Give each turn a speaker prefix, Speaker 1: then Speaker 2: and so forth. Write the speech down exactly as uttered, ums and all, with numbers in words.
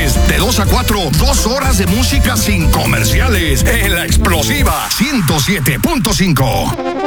Speaker 1: jueves, de dos a cuatro, dos horas de música sin comerciales. En La Explosiva ciento siete punto cinco.